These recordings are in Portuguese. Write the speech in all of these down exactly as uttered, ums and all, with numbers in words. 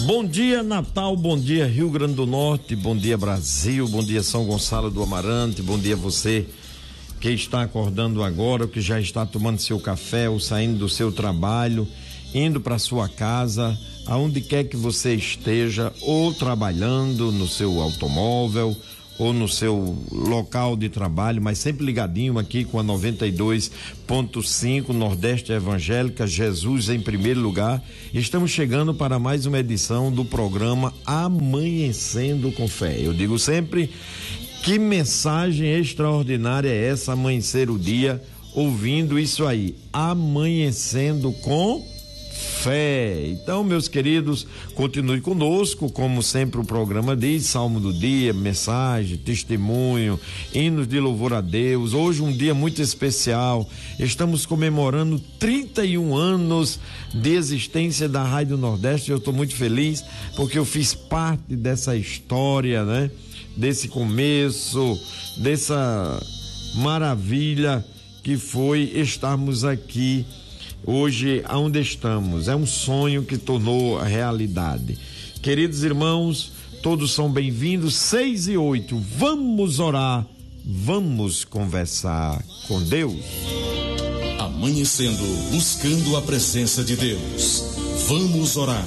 Bom dia Natal, bom dia Rio Grande do Norte, bom dia Brasil, bom dia São Gonçalo do Amarante, bom dia você que está acordando agora, que já está tomando seu café ou saindo do seu trabalho, indo para sua casa, aonde quer que você esteja, ou trabalhando no seu automóvel ou no seu local de trabalho, mas sempre ligadinho aqui com a noventa e dois ponto cinco Nordeste Evangélica, Jesus em primeiro lugar. Estamos chegando para mais uma edição do programa Amanhecendo com Fé. Eu digo sempre, que mensagem extraordinária é essa, amanhecer o dia ouvindo isso aí, amanhecendo com fé. Então, meus queridos, continue conosco, como sempre o programa diz, Salmo do dia, mensagem, testemunho, hinos de louvor a Deus. Hoje um dia muito especial, estamos comemorando trinta e um anos de existência da Rádio Nordeste. Eu estou muito feliz porque eu fiz parte dessa história, né? Desse começo, dessa maravilha que foi estarmos aqui hoje aonde estamos. É um sonho que tornou a realidade. Queridos irmãos, todos são bem-vindos. Seis e oito, vamos orar, vamos conversar com Deus. Amanhecendo, buscando a presença de Deus. Vamos orar.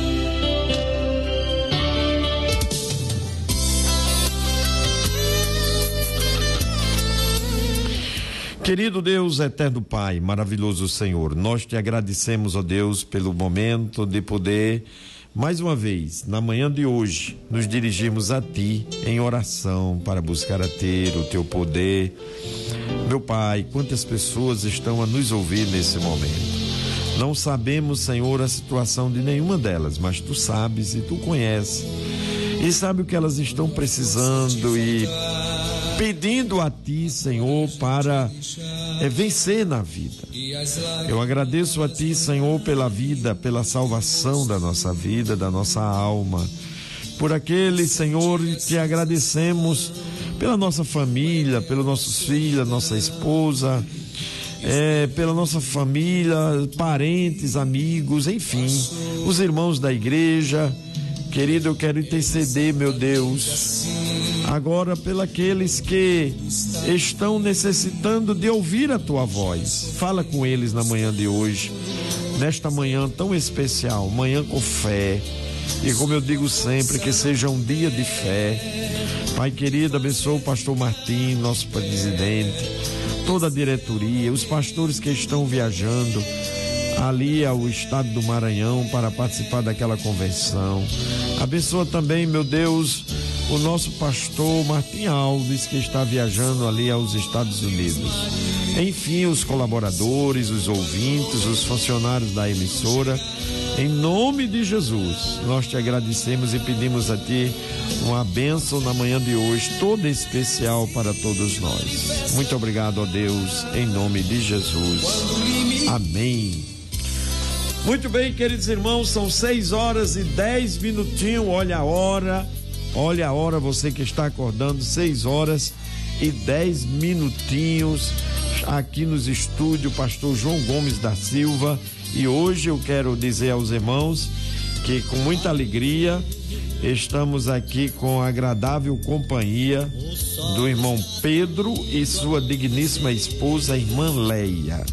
Querido Deus, eterno Pai, maravilhoso Senhor, nós te agradecemos, ó Deus, pelo momento de poder, mais uma vez, na manhã de hoje, nos dirigirmos a Ti em oração para buscar a ter o Teu poder. Meu Pai, quantas pessoas estão a nos ouvir nesse momento? Não sabemos, Senhor, a situação de nenhuma delas, mas Tu sabes e Tu conheces. E sabe o que elas estão precisando e pedindo a Ti, Senhor, para é, vencer na vida. Eu agradeço a Ti, Senhor, pela vida, pela salvação da nossa vida, da nossa alma. Por aquele, Senhor, te agradecemos pela nossa família, pelos nossos filhos, nossa esposa, é, pela nossa família, parentes, amigos, enfim, os irmãos da igreja. Querido, eu quero interceder, meu Deus, agora pelos aqueles que estão necessitando de ouvir a Tua voz. Fala com eles na manhã de hoje, nesta manhã tão especial, manhã com fé. E como eu digo sempre, que seja um dia de fé. Pai querido, abençoa o pastor Martim, nosso presidente, toda a diretoria, os pastores que estão viajando ali ao estado do Maranhão para participar daquela convenção. Abençoa também, meu Deus, o nosso pastor Martim Alves, que está viajando ali aos Estados Unidos. Enfim, os colaboradores, os ouvintes, os funcionários da emissora. Em nome de Jesus, nós te agradecemos e pedimos a Ti uma bênção na manhã de hoje, toda especial para todos nós. Muito obrigado, ó Deus, em nome de Jesus. Amém. Muito bem, queridos irmãos, são seis horas e dez minutinhos, olha a hora, olha a hora, você que está acordando, seis horas e dez minutinhos, aqui nos estúdios, pastor João Gomes da Silva, e hoje eu quero dizer aos irmãos que com muita alegria estamos aqui com a agradável companhia do irmão Pedro e sua digníssima esposa, a irmã Leia.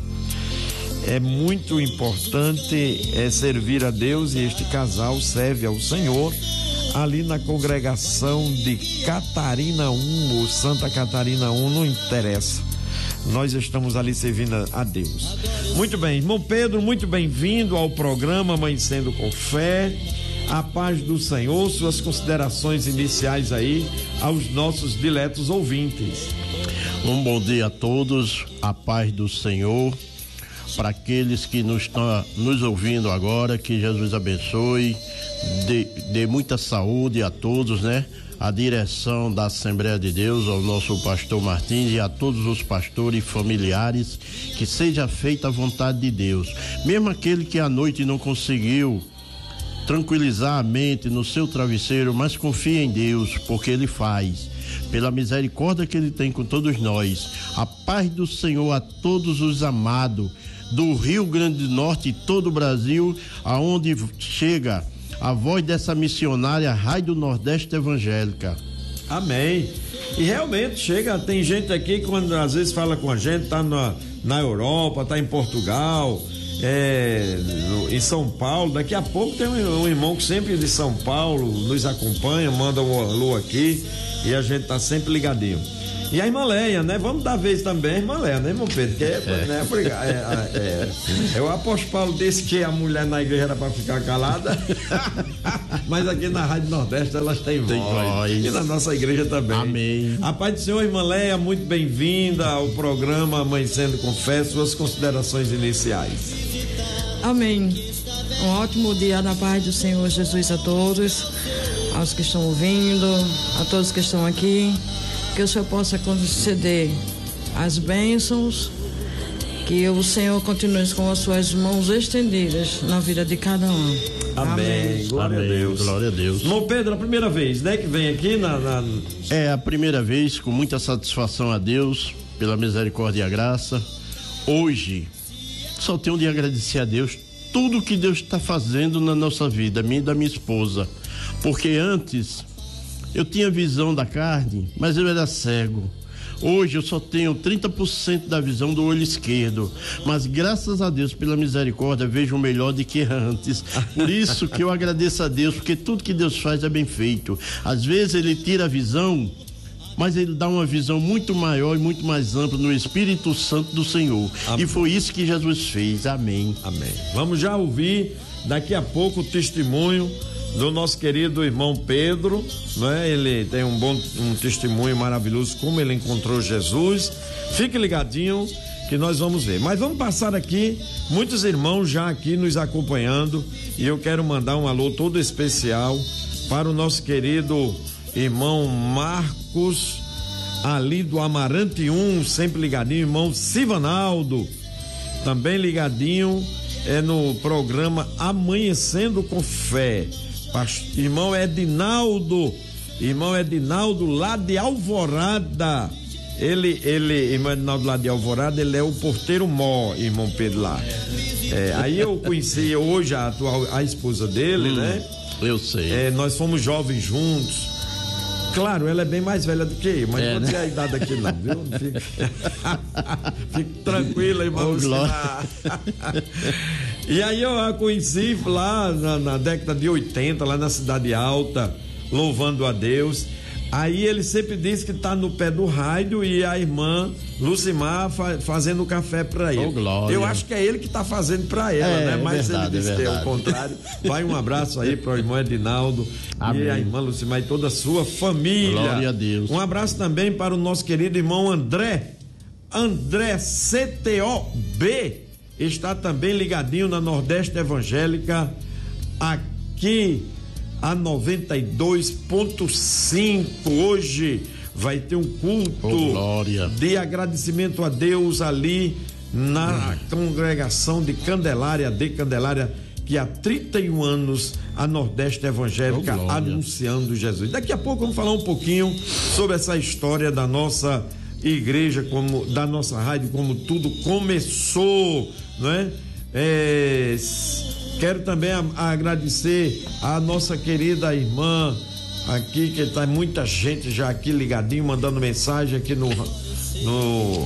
É muito importante é, servir a Deus, e este casal serve ao Senhor ali na congregação de Catarina um ou Santa Catarina um, não interessa. Nós estamos ali servindo a Deus. Muito bem, irmão Pedro, muito bem-vindo ao programa Amanhecendo com Fé. A paz do Senhor, suas considerações iniciais aí aos nossos diletos ouvintes. Um bom dia a todos, a paz do Senhor. Para aqueles que nos estão nos ouvindo agora, que Jesus abençoe, dê, dê muita saúde a todos, né? A direção da Assembleia de Deus, ao nosso pastor Martins e a todos os pastores e familiares, que seja feita a vontade de Deus. Mesmo aquele que à noite não conseguiu tranquilizar a mente no seu travesseiro, mas confie em Deus, porque Ele faz. Pela misericórdia que Ele tem com todos nós. A paz do Senhor a todos os amados do Rio Grande do Norte e todo o Brasil, aonde chega a voz dessa missionária Raio do Nordeste Evangélica. Amém. E realmente chega, tem gente aqui que quando às vezes fala com a gente, tá na, na Europa, tá em Portugal, é, no, em São Paulo. Daqui a pouco tem um, um irmão que sempre de São Paulo nos acompanha, manda um alô aqui e a gente tá sempre ligadinho. E a irmã Leia, né? Vamos dar vez também a irmã Leia, né, irmão Pedro? Que é, é. Né? É, é, é, o apóstolo Paulo disse que a mulher na igreja era para ficar calada, mas aqui na Rádio Nordeste elas têm voz. voz. E na nossa igreja também. Amém. A paz do Senhor, irmã Leia, muito bem-vinda ao programa Amanhecendo com Fé. Suas considerações iniciais. Amém. Um ótimo dia na paz do Senhor Jesus a todos, aos que estão ouvindo, a todos que estão aqui. Que o Senhor possa conceder as bênçãos, que o Senhor continue com as suas mãos estendidas na vida de cada um. Amém. Amém. Glória Amém. a Deus. Glória a Deus. Irmão Pedro, a primeira vez, né, que vem aqui na, na... É a primeira vez, com muita satisfação a Deus, pela misericórdia e a graça. Hoje, só tenho de agradecer a Deus tudo que Deus está fazendo na nossa vida, minha e da minha esposa. Porque antes eu tinha visão da carne, mas eu era cego. Hoje eu só tenho trinta por cento da visão do olho esquerdo, mas graças a Deus, pela misericórdia, vejo melhor do que antes. Por isso que eu agradeço a Deus, porque tudo que Deus faz é bem feito. Às vezes ele tira a visão, mas ele dá uma visão muito maior e muito mais ampla no Espírito Santo do Senhor. Amém. E foi isso que Jesus fez. Amém. Amém. Vamos já ouvir daqui a pouco o testemunho do nosso querido irmão Pedro, né? Ele tem um bom um testemunho maravilhoso como ele encontrou Jesus. Fique ligadinho que nós vamos ver. Mas vamos passar aqui, muitos irmãos já aqui nos acompanhando, e eu quero mandar um alô todo especial para o nosso querido irmão Marcos ali do Amarante um, sempre ligadinho, irmão Sivanaldo, também ligadinho é no programa Amanhecendo com Fé. Irmão Edinaldo, irmão Edinaldo lá de Alvorada, ele, ele, irmão Edinaldo lá de Alvorada, ele é o porteiro mó, irmão Pedro lá. É, aí eu conheci hoje a, atual, a esposa dele, hum, né? Eu sei. É, nós fomos jovens juntos. Claro, ela é bem mais velha do que eu, mas é, não tem, né, a idade aqui não, viu? Fique, Fique tranquila, irmão. E aí eu a conheci lá na, na década de oitenta, lá na Cidade Alta, louvando a Deus. Aí ele sempre diz que tá no pé do rádio e a irmã Lucimar fa, fazendo café para ele. Oh, eu acho que é ele que tá fazendo para ela, é, né? Mas verdade, ele disse que é o contrário. Vai um abraço aí para o irmão Edinaldo. Amém. E a irmã Lucimar e toda a sua família. Glória a Deus. Um abraço também para o nosso querido irmão André. André C T O B está também ligadinho na Nordeste Evangélica, aqui a noventa e dois ponto cinco. Hoje vai ter um culto oh, de agradecimento a Deus ali na hum. congregação de Candelária, de Candelária, que há trinta e um anos a Nordeste Evangélica oh, anunciando Jesus. Daqui a pouco vamos falar um pouquinho sobre essa história da nossa igreja, como da nossa rádio, como tudo começou, não é? É, quero também a, a agradecer a nossa querida irmã aqui, que tá muita gente já aqui ligadinho, mandando mensagem aqui no no,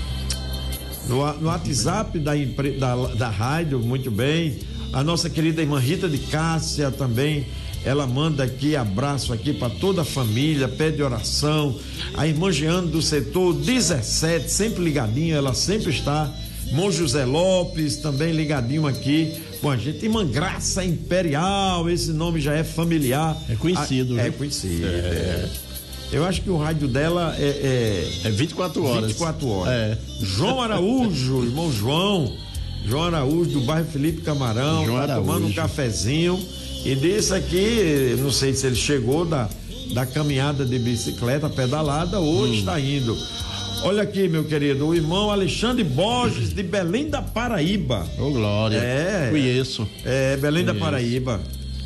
no, no WhatsApp da, da, da rádio, muito bem. A nossa querida irmã Rita de Cássia também, ela manda aqui abraço aqui para toda a família, pede oração. A irmã Jeane do setor dezessete, sempre ligadinho, ela sempre está. Irmão José Lopes também ligadinho aqui com a gente. Irmã Graça Imperial, esse nome já é familiar. É conhecido. A, é conhecido. É. Eu acho que o rádio dela é... É, é vinte e quatro horas. vinte e quatro horas. É. João Araújo, irmão João. João Araújo, do bairro Felipe Camarão, João tá tomando um cafezinho. E desse aqui, não sei se ele chegou da, da caminhada de bicicleta, pedalada, ou hum. está indo. Olha aqui, meu querido, o irmão Alexandre Borges, de Belém da Paraíba. Ô, oh, glória. É. Conheço. É, Belém Conheço. da Paraíba.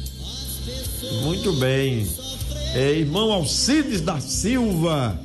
Muito bem. É, irmão Alcides da Silva,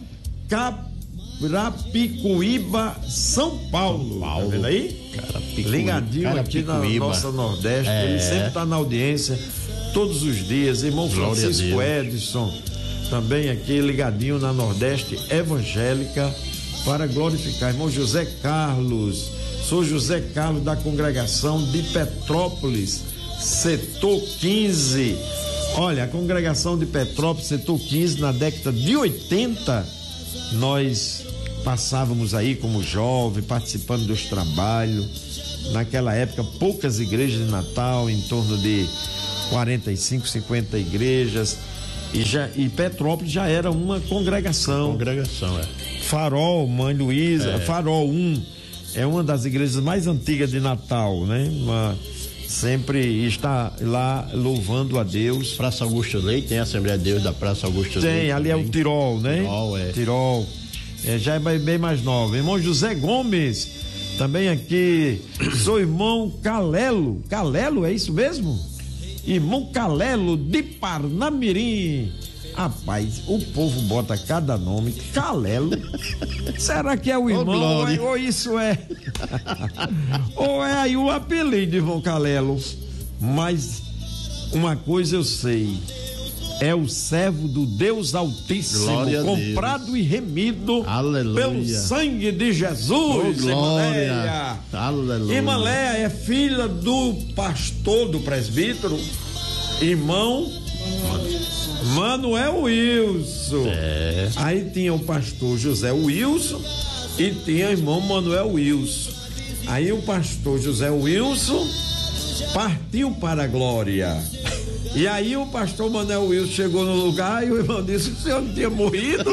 Carapicuíba, São Paulo. Paulo. Tá vendo aí? Carapicuíba. Ligadinho aqui na nossa Nordeste. É. Ele sempre tá na audiência. todos os dias. Irmão Glória Francisco Edson, também aqui ligadinho na Nordeste Evangélica, para glorificar. Irmão José Carlos, sou José Carlos da congregação de Petrópolis, setor quinze. Olha, a congregação de Petrópolis, setor quinze, na década de oitenta, nós passávamos aí como jovem, participando dos trabalhos. Naquela época, poucas igrejas de Natal, em torno de quarenta e cinco, cinquenta igrejas. E, já, e Petrópolis já era uma congregação. Congregação, é. Farol, Mãe Luísa, É. Farol um, é uma das igrejas mais antigas de Natal, né? Uma, sempre está lá louvando a Deus. Praça Augusto Leite, tem a Assembleia de Deus da Praça Augusto Leite. Tem, ali também. é o Tirol, né? Tirol, é. Tirol. É, já é bem mais nova. Irmão José Gomes, também aqui. Sou irmão Calelo. Calelo, é isso mesmo? Irmão Calelo de Parnamirim. Rapaz, o povo bota cada nome. Calelo. Será que é o irmão? Ô, ou, é, glória. ou isso é? Ou é aí o apelido, irmão Calelo? Mas uma coisa eu sei. É o servo do Deus Altíssimo, Glória a comprado Deus. e remido Aleluia. pelo sangue de Jesus. Ô, glória. Irmãleia. Aleluia. Irmãleia é filha do pastor, do presbítero, irmão Manuel Wilson. É. Aí tinha o pastor José Wilson e tinha o irmão Manuel Wilson. Aí o pastor José Wilson partiu para a glória. E aí o pastor Manuel Wilson chegou no lugar e o irmão disse: o senhor não tinha morrido?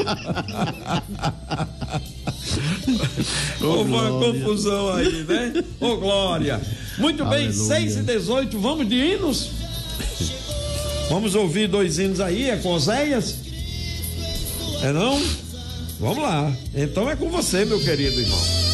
Houve uma confusão aí, né? Ô, glória! Muito bem, Aleluia. seis e dezoito, vamos de hinos? Vamos ouvir dois hinos aí, é com Oséias? É não? Vamos lá. Então é com você, meu querido irmão.